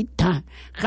Cañita,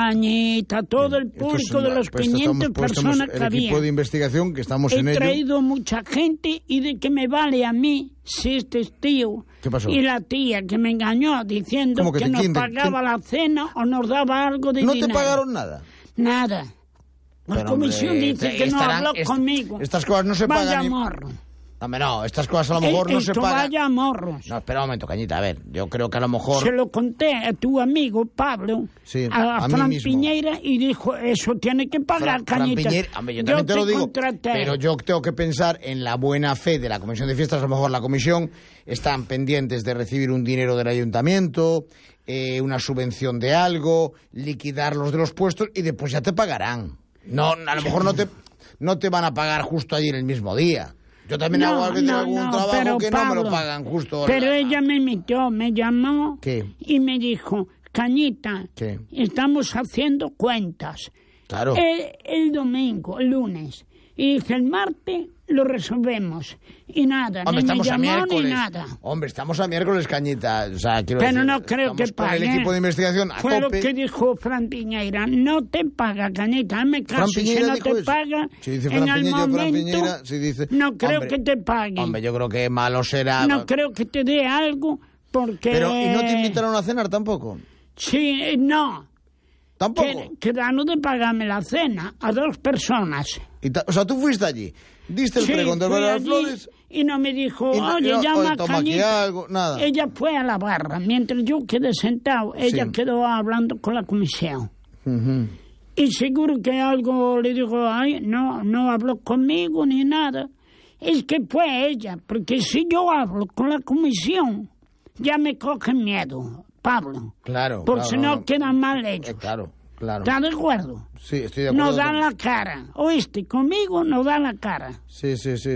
todo el público de los 500 personas que había. El equipo de investigación que estamos en ello. He traído mucha gente y de que me vale a mí si este tío y la tía que me engañó diciendo que nos pagaba la cena o nos daba algo de dinero. ¿No te pagaron nada? Nada. La comisión dice que no habló conmigo. Estas cosas no se pagan. Vaya morro. Hombre, no, estas cosas a lo mejor no se pagan. Vaya morros. No, espera un momento, Cañita, a ver, yo creo que a lo mejor... Se lo conté a tu amigo Pablo, sí, a Fran Piñeira, y dijo, eso tiene que pagar, Cañita. Fran Piñeira, hombre, yo también te lo digo, pero yo tengo que pensar en la buena fe de la Comisión de Fiestas. A lo mejor la Comisión están pendientes de recibir un dinero del Ayuntamiento, una subvención de algo, liquidar los de los puestos y después ya te pagarán. No, a lo mejor no te van a pagar justo allí en el mismo día. Yo también hago a veces algún trabajo que Pablo, no me lo pagan justo. Pero ella me metió, me llamó. ¿Qué? Y me dijo, Cañita, ¿qué? Estamos haciendo cuentas. Claro. El domingo, el lunes. Y dice, el martes lo resolvemos. Y nada, hombre, ni estamos me llamó a miércoles. Ni nada. Hombre, estamos a miércoles, Cañita. O sea, quiero pero decir, no creo que pague. Con el equipo de investigación a Fue tope. Lo que dijo Fran Piñeira. No te paga, Cañita. Hazme caso. Si no te paga, si dice en Fran el Piñeira, momento, si dice, no creo que te pague. Hombre, yo creo que malo será. No creo que te dé algo porque... Pero, ¿y no te invitaron a cenar tampoco? Sí, no. ¿Tampoco? Quedaron de pagarme la cena a 2 personas. O sea, tú fuiste allí, diste el pregón del Barrio de las Flores... Y no me dijo, oye, llama a Cañita. Algo, nada. Ella fue a la barra. Mientras yo quedé sentado, ella quedó hablando con la comisión. Uh-huh. Y seguro que algo le digo, ay, no habló conmigo ni nada. Es que fue ella, porque si yo hablo con la comisión, ya me cogen miedo, Pablo. Claro. Porque si no quedan mal hechos. Claro. ¿Estás de acuerdo? Sí, estoy de acuerdo. No dan la cara. ¿Oíste? Conmigo no dan la cara. Sí.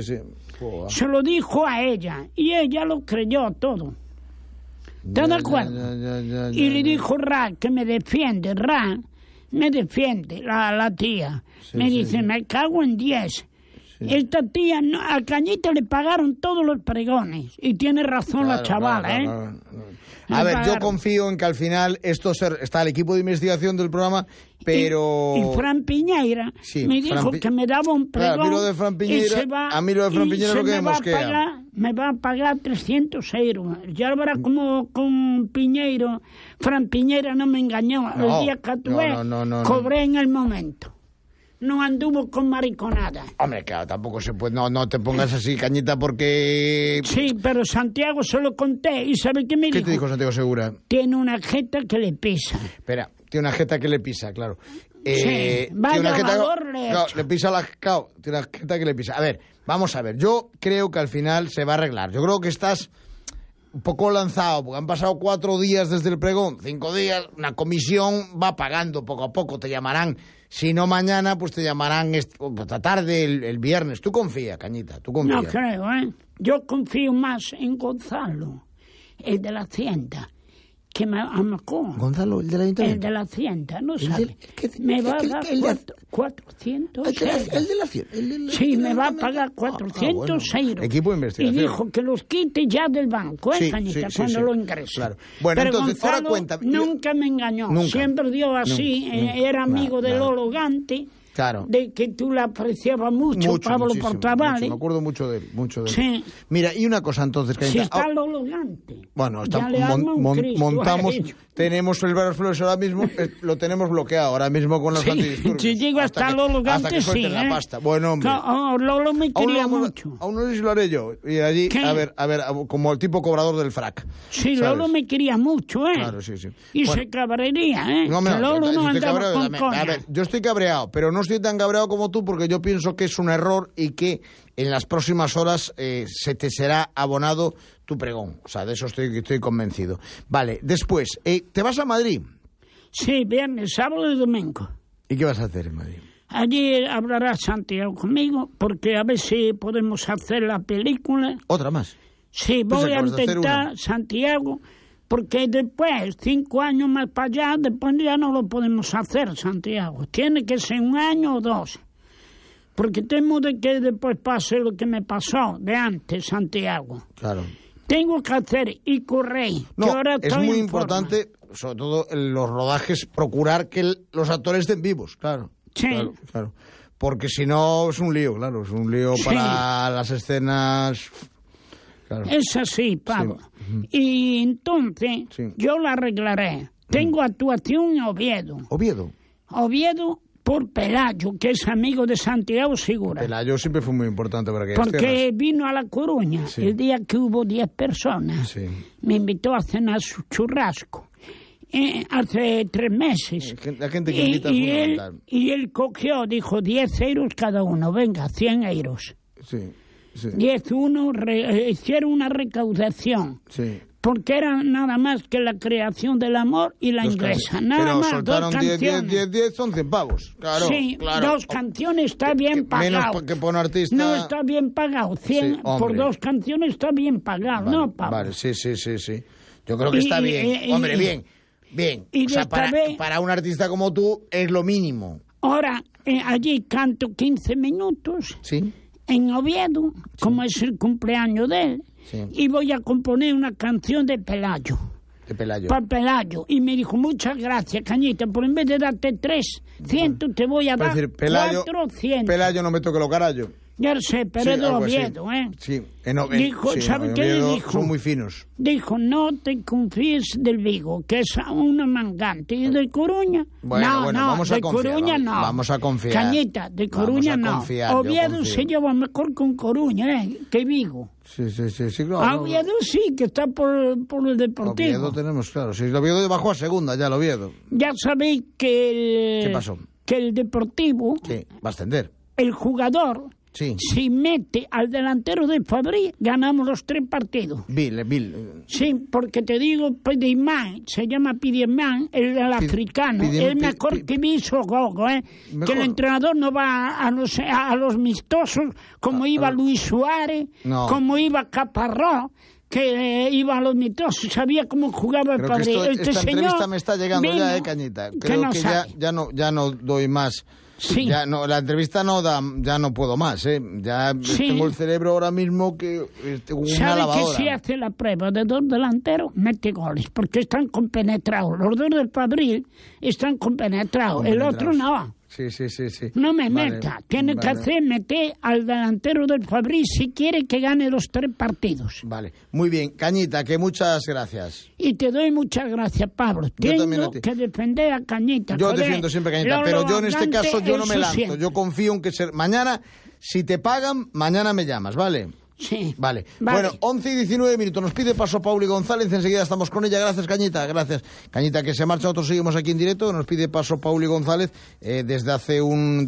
Se lo dijo a ella y ella lo creyó todo. ¿Estás de acuerdo? Y le dijo Ra, que me defiende. Ra me defiende, la tía. Me dice, me cago en 10. Sí. Esta tía, a Cañita le pagaron todos los pregones. Y tiene razón la chavala, claro. A ver, yo confío en que al final está el equipo de investigación del programa, pero... Y Fran Piñeira me dijo que me daba un pregón. Claro, a mí lo de Fran Piñeira lo que me mosquea. Me va a pagar 300 euros. Ya verá como con Piñeiro. Fran Piñeira no me engañó. El día que actué, cobré en el momento. No anduvo con mariconada. Hombre, claro, tampoco se puede... No te pongas así, Cañita, porque... Sí, pero Santiago se lo conté y ¿sabe qué me dijo? ¿Qué te dijo Santiago Segura? Tiene una jeta que le pisa. Espera, tiene una jeta que le pisa, claro. Sí, vaya valor le pisa tiene una jeta que le pisa. A ver, vamos a ver. Yo creo que al final se va a arreglar. Yo creo que estás un poco lanzado, porque han pasado 4 días desde el pregón, 5 días, una comisión va pagando poco a poco, te llamarán. Si no mañana, pues te llamarán esta tarde, el viernes. Tú confía, Cañita, tú confía. No creo, Yo confío más en Gonzalo, el de la Hacienda, que me amacó. ¿Gonzalo, el de la Ayuntamiento? El de la Hacienda, no sabe. Me va a dar 400 euros. ¿El de la Hacienda? Sí, me va a pagar 400 euros. Equipo de investigación. Y dijo que los quite ya del banco, Cañita, cuando lo ingrese. Claro. Bueno, pero entonces, Gonzalo ahora cuenta. Nunca me engañó. Nunca. Siempre dio así. Era amigo de Lolo Gante. Claro. De que tú la apreciabas mucho Pablo Portavales. Me acuerdo mucho de él. Sí. Mira, y una cosa entonces, Cañita. Si está Lolo Gante. Bueno, montamos, tenemos el Barrio Flores ahora mismo, lo tenemos bloqueado ahora mismo con los antidisturbios. Si llego hasta Lolo Gante, hasta que suelten la pasta. Bueno, hombre. Lolo me quería mucho. Aún no sé si lo haré yo. Y allí, a ver, como el tipo cobrador del frac. Sí, ¿sabes? Lolo me quería mucho, Claro, sí. Y se cabrearía, No, que Lolo no andaba con coña. A ver, yo estoy cabreado, pero no estoy tan cabreado como tú, porque yo pienso que es un error y que en las próximas horas se te será abonado tu pregón. O sea, de eso estoy convencido. Vale, después, ¿te vas a Madrid? Sí, viernes, sábado y domingo. ¿Y qué vas a hacer en Madrid? Allí hablará Santiago conmigo, porque a ver si podemos hacer la película. ¿Otra más? Sí, voy a intentar, Santiago, porque después, 5 años más para allá, después ya no lo podemos hacer, Santiago. Tiene que ser 1 año o 2. Porque temo de que después pase lo que me pasó de antes, Santiago. Claro. Tengo que hacer y correr. No, es muy importante, sobre todo en los rodajes, procurar que los actores estén vivos, claro. Sí. Claro. Porque si no es un lío, claro, es un lío para las escenas. Claro. Es así, Pablo. Sí. Y entonces yo la arreglaré. Tengo actuación en Oviedo. Oviedo por Pelayo, que es amigo de Santiago Segura. Pelayo siempre fue muy importante para aquellas Porque tierras. Vino a La Coruña el día que hubo 10 personas. Sí. Me invitó a cenar su churrasco. Hace 3 meses. La gente que invita es fundamental. Y él cogió, dijo 10 euros cada uno, venga, 100 euros. Sí. 10 uno, hicieron una recaudación. Sí. Porque era nada más que la creación del amor y la inglesa. Nada más, soltaron 2 canciones. 10, son 100 pavos. Claro, sí, claro. 2 canciones está bien pagado. Menos que por un artista. No está bien pagado. 100 por 2 canciones está bien pagado, vale, ¿no, Pablo? Vale, sí. Yo creo que está bien. Hombre, bien. Y o sea, para un artista como tú es lo mínimo. Ahora, allí canto 15 minutos. Sí. En Oviedo, como es el cumpleaños de él. Sí. Y voy a componer una canción de Pelayo. Para Pelayo. Y me dijo, muchas gracias, Cañita, por en vez de darte 300, te voy a dar 400. Pelayo no me toque los carayos. Ya lo sé, pero es de Oviedo, ¿eh? Sí, dijo, ¿sabe qué le dijo? Son muy finos. Dijo, no te confíes del Vigo, que es una mangante. ¿Y de Coruña? Bueno, vamos a confiar. Coruña no. Vamos a confiar. Cañita, de Coruña no. Oviedo se lleva mejor con Coruña, que Vigo. Sí, claro. Oviedo sí, que está por el Deportivo. Oviedo tenemos, claro. Si el Oviedo bajó a segunda, ya el Oviedo. Ya sabéis que ¿Qué pasó? Que el Deportivo... ¿Qué? Va a ascender. El jugador... Sí. Si mete al delantero de Fabri, ganamos los 3 partidos. Bill. Sí, porque te digo, Pidiman, se llama Pidiman, el africano, es mejor que Viso Gogo, que el entrenador no va a los mistosos como iba Luis Suárez, como iba Caparrós, que iba a los mistosos, sabía cómo jugaba el Fabri. Esta entrevista me está llegando ya, Cañita. Creo que ya no doy más. Sí. Ya no, la entrevista ya no puedo más, ya tengo el cerebro ahora mismo que una lavadora. ¿Sabe que si hace la prueba de 2 delanteros, mete goles? Porque están compenetrados. Los 2 del Fabril están compenetrados. El otro no. Sí. No me meta. Tiene que meter al delantero del Fabril si quiere que gane los 3 partidos. Vale. Muy bien. Cañita, que muchas gracias. Y te doy muchas gracias, Pablo. Tengo que defender a Cañita. Yo defiendo siempre a Cañita, pero yo en este caso yo no me lanzo. Siempre. Yo confío en que mañana, si te pagan, mañana me llamas, ¿vale? Sí. Vale. Bueno, 11 y 19 minutos. Nos pide paso Pauli González. Enseguida estamos con ella. Gracias, Cañita. Gracias. Cañita, que se marcha. Nosotros seguimos aquí en directo. Nos pide paso Pauli González desde hace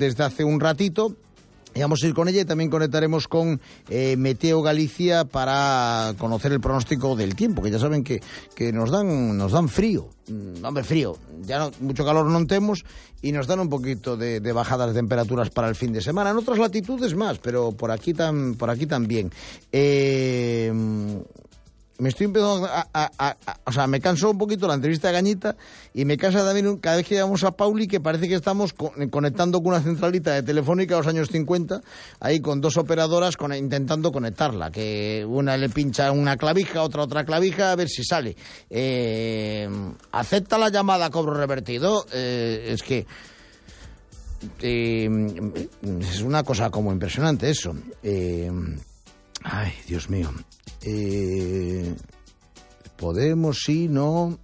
un ratito. Y vamos a ir con ella y también conectaremos con Meteo Galicia para conocer el pronóstico del tiempo, que ya saben que nos dan frío. Hombre, frío. Ya no, mucho calor no tenemos y nos dan un poquito de bajadas de temperaturas para el fin de semana. En otras latitudes más, pero por aquí también. Me estoy empezando o sea, me cansó un poquito la entrevista de Cañita y me cansa también cada vez que llamamos a Pauli que parece que estamos conectando con una centralita de Telefónica de los años 50, ahí con 2 operadoras intentando conectarla, que una le pincha una clavija, otra clavija, a ver si sale. ¿Acepta la llamada cobro revertido? Es que es una cosa como impresionante eso. Ay, Dios mío. Podemos, sí, no.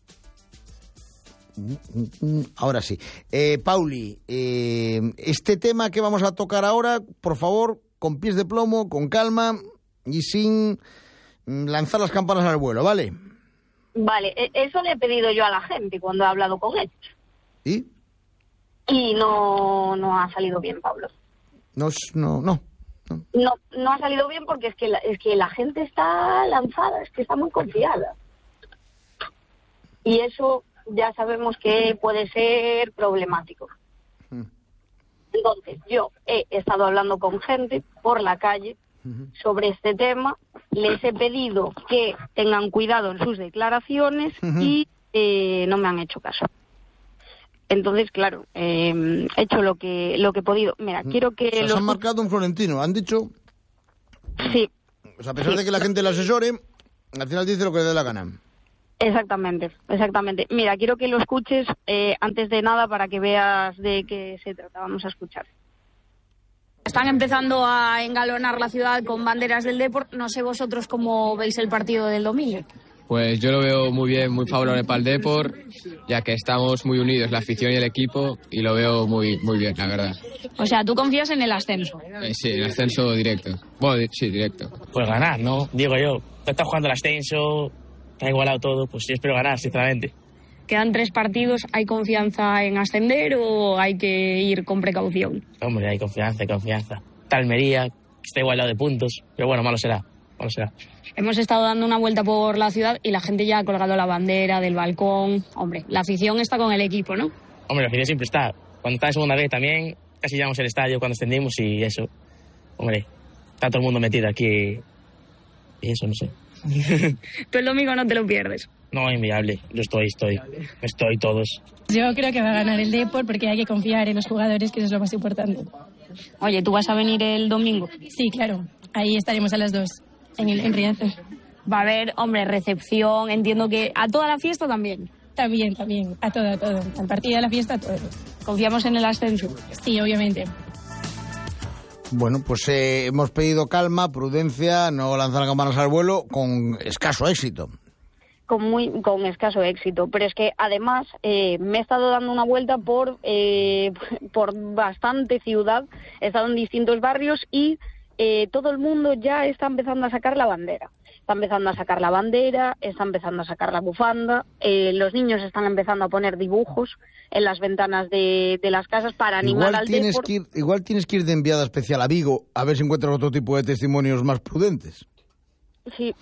Ahora sí. Pauli, este tema que vamos a tocar ahora, por favor, con pies de plomo, con calma y sin lanzar las campanas al vuelo, ¿vale? Vale, eso le he pedido yo a la gente cuando he hablado con ellos. ¿Y? Y no ha salido bien, Pablo. No ha salido bien porque es que la gente está lanzada, es que está muy confiada. Y eso ya sabemos que puede ser problemático. Entonces, yo he estado hablando con gente por la calle sobre este tema, les he pedido que tengan cuidado en sus declaraciones y no me han hecho caso. Entonces, claro, he hecho lo que he podido. Mira, quiero que... Se han marcado un florentino, han dicho... Sí. O sea, a pesar de que la gente le asesore, al final dice lo que le dé la gana. Exactamente. Mira, quiero que lo escuches antes de nada para que veas de qué se trata. Vamos a escuchar. Están empezando a engalonar la ciudad con banderas del Depor. No sé vosotros cómo veis el partido del domingo. Pues yo lo veo muy bien, muy favorable para el Depor, ya que estamos muy unidos, la afición y el equipo, y lo veo muy bien, la verdad. O sea, ¿tú confías en el ascenso? Sí, el ascenso directo. Bueno, sí, directo. Pues ganar, ¿no? Digo yo, está jugando el ascenso, está igualado todo, pues yo espero ganar, sinceramente. Quedan 3 partidos, ¿hay confianza en ascender o hay que ir con precaución? Hombre, hay confianza. Está Almería, está igualado de puntos, pero bueno, malo será. Hemos estado dando una vuelta por la ciudad y la gente ya ha colgado la bandera del balcón. Hombre, la afición está con el equipo, ¿no? Hombre, la afición siempre está. Cuando está en segunda vez también, casi llegamos al estadio cuando ascendimos y eso. Hombre, está todo el mundo metido aquí y eso, no sé. Tú el domingo no te lo pierdes. No, inviable. Yo estoy todos. Yo creo que va a ganar el Depor porque hay que confiar en los jugadores, que eso es lo más importante. Oye, ¿tú vas a venir el domingo? Sí, claro. Ahí estaremos a las 2, en Riazo. Va a haber, hombre, recepción. Entiendo que a toda la fiesta también. También. A todo. Al partido, a la fiesta, a todo. ¿Confiamos en el ascenso? Sí, obviamente. Bueno, pues hemos pedido calma, prudencia, no lanzar campanas al vuelo, con escaso éxito. Con escaso éxito, pero es que además me he estado dando una vuelta por bastante ciudad, he estado en distintos barrios y todo el mundo ya está empezando a sacar la bandera. Está empezando a sacar la bandera, está empezando a sacar la bufanda, los niños están empezando a poner dibujos en las ventanas de las casas para animar al Depor. Igual tienes que ir de enviada especial a Vigo a ver si encuentras otro tipo de testimonios más prudentes. Sí.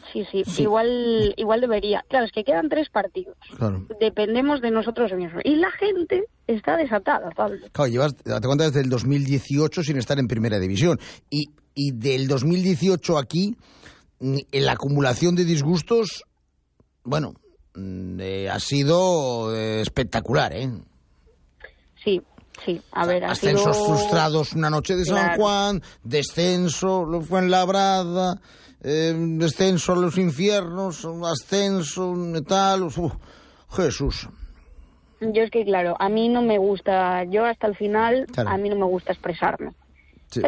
Igual debería. Claro, es que quedan 3 partidos. Claro. Dependemos de nosotros mismos. Y la gente está desatada, Pablo. Claro, date cuenta, desde el 2018 sin estar en primera división. Y del 2018 aquí, la acumulación de disgustos, bueno, ha sido espectacular, ¿eh? Sí. A ver, ascensos frustrados una noche de San Juan, descenso, Fuenlabrada, descenso a los infiernos, ascenso, tal, Jesús. Yo es que, claro, a mí no me gusta, yo hasta el final, claro. A mí no me gusta expresarme. Sí,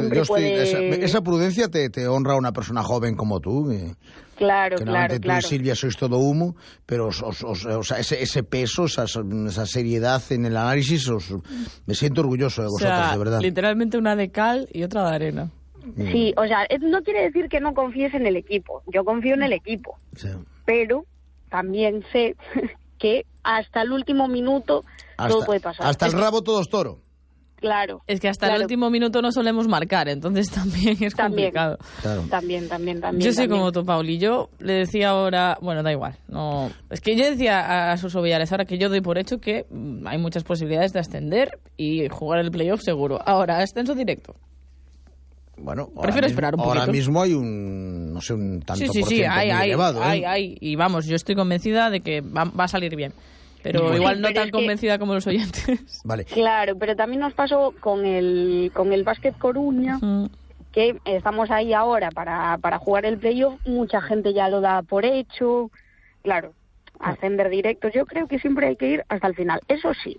esa prudencia te honra a una persona joven como tú. Claro. Tú y Silvia sois todo humo, pero ese peso, esa seriedad en el análisis, me siento orgulloso de vosotros, de verdad. Literalmente una de cal y otra de arena. Sí, o sea, no quiere decir que no confíes en el equipo. Yo confío en el equipo, sí. Pero también sé que hasta el último minuto todo puede pasar. Hasta el rabo todo es toro. Claro. Es que hasta el último minuto no solemos marcar, entonces también es complicado. Claro. También. Yo soy como tú, Pauli. Yo le decía ahora, bueno, da igual. No, es que yo decía a Suso Villares ahora que yo doy por hecho que hay muchas posibilidades de ascender y jugar el playoff seguro. Ahora, ascenso directo. Bueno, prefiero esperar un poquito. Ahora mismo hay un tanto por ciento muy elevado. Hay. Y vamos, yo estoy convencida de que va a salir bien. Pero igual no tan convencida como los oyentes. Vale. Claro, pero también nos pasó con el Básquet Coruña, que estamos ahí ahora para jugar el playoff. Mucha gente ya lo da por hecho. Claro, ascender directos. Yo creo que siempre hay que ir hasta el final. Eso sí,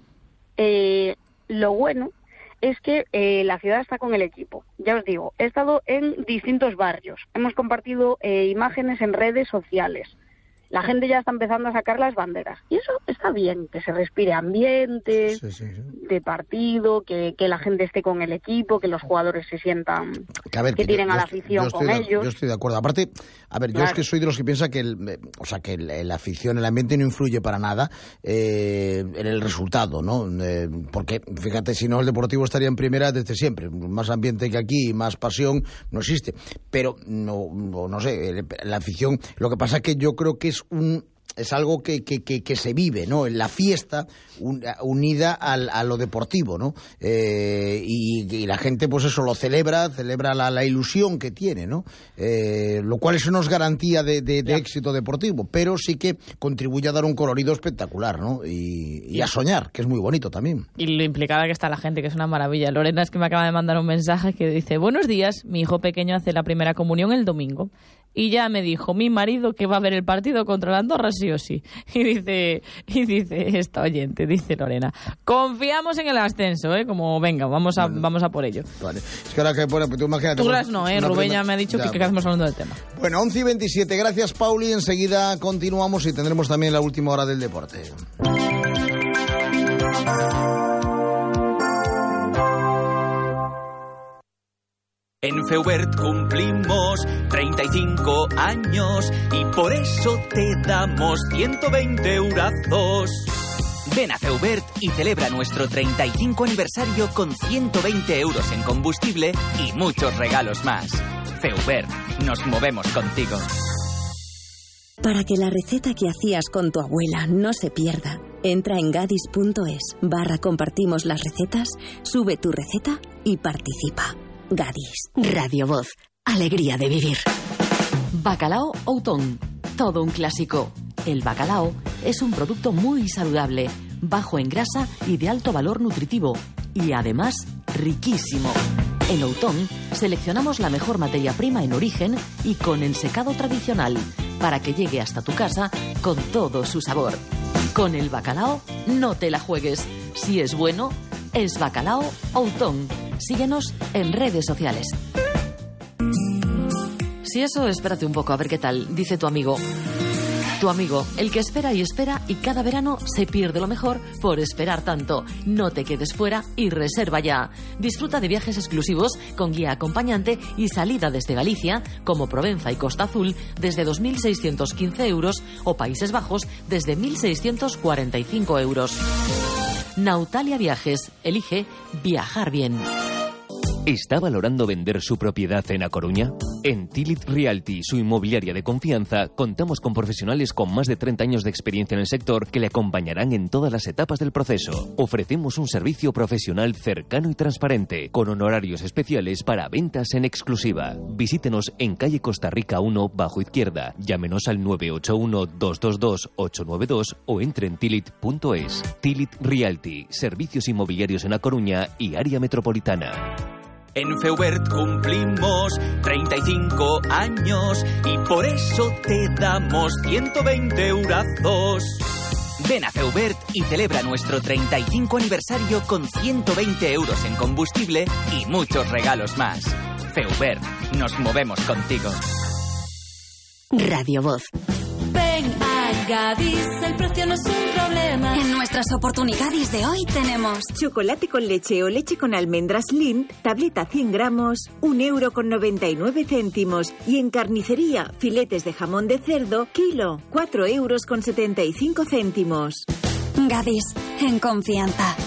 lo bueno es que la ciudad está con el equipo. Ya os digo, he estado en distintos barrios. Hemos compartido imágenes en redes sociales. La gente ya está empezando a sacar las banderas. Y eso está bien, que se respire ambiente, de partido, que la gente esté con el equipo, que los jugadores se sientan, que tiren a la afición con ellos. Yo estoy de acuerdo. Aparte, yo es que soy de los que piensa que la afición, el ambiente no influye para nada en el resultado, ¿no? Porque, fíjate, si no, el Deportivo estaría en primera desde siempre. Más ambiente que aquí, más pasión, no existe. Pero, no sé, la afición, lo que pasa es que yo creo que es algo que se vive, ¿no? En la fiesta unida a lo deportivo, ¿no? Y la gente, pues eso, lo celebra la ilusión que tiene, ¿no? Lo cual eso no es garantía de éxito deportivo, pero sí que contribuye a dar un colorido espectacular, ¿no? Y a soñar, que es muy bonito también. Y lo implicada que está la gente, que es una maravilla. Lorena es que me acaba de mandar un mensaje que dice: buenos días, mi hijo pequeño hace la primera comunión el domingo. y ya me dijo mi marido que va a ver el partido contra la Andorra sí o sí. Y dice esta oyente, dice Lorena, confiamos en el ascenso, como venga, vamos a por ello. Vale. Es que ahora que, bueno, tú imagínate... Tú no, Rubén ya me ha dicho que quedamos hablando del tema. Bueno, 11:27, gracias Pauli, enseguida continuamos y tendremos también la última hora del deporte. En Feubert cumplimos 35 años y por eso te damos 120 eurazos. Ven a Feubert y celebra nuestro 35 aniversario con 120 euros en combustible y muchos regalos más. Feubert, nos movemos contigo. Para que la receta que hacías con tu abuela no se pierda, entra en gadis.es/compartimos las recetas, sube tu receta y participa. Gadis, Radio Voz, alegría de vivir. Bacalao Outón, todo un clásico. El bacalao es un producto muy saludable, bajo en grasa y de alto valor nutritivo, y además riquísimo. En Outón seleccionamos la mejor materia prima en origen y con el secado tradicional, para que llegue hasta tu casa con todo su sabor. Con el bacalao no te la juegues. Si es bueno, es Bacalao Outón. Síguenos en redes sociales. Si eso, espérate un poco a ver qué tal, dice tu amigo. Tu amigo, el que espera y cada verano se pierde lo mejor por esperar tanto. No te quedes fuera y reserva ya. Disfruta de viajes exclusivos con guía acompañante y salida desde Galicia, como Provenza y Costa Azul, desde 2.615 euros o Países Bajos desde 1.645 euros. Nautalia Viajes. Elige viajar bien. ¿Está valorando vender su propiedad en A Coruña? En Tilit Realty, su inmobiliaria de confianza, contamos con profesionales con más de 30 años de experiencia en el sector que le acompañarán en todas las etapas del proceso. Ofrecemos un servicio profesional cercano y transparente, con honorarios especiales para ventas en exclusiva. Visítenos en calle Costa Rica 1, bajo izquierda. Llámenos al 981-222-892 o entre en tilit.es. Tilit Realty, servicios inmobiliarios en A Coruña y área metropolitana. En Feubert cumplimos 35 años y por eso te damos 120 eurazos. Ven a Feubert y celebra nuestro 35 aniversario con 120 euros en combustible y muchos regalos más. Feubert, nos movemos contigo. Radio Voz. Ven a Gadis, el precio no es un problema. En nuestras oportunidades de hoy tenemos chocolate con leche o leche con almendras Lindt, tableta 100 gramos, 1,99 €. Y en carnicería, filetes de jamón de cerdo, kilo, 4,75 €. Gadis, en confianza.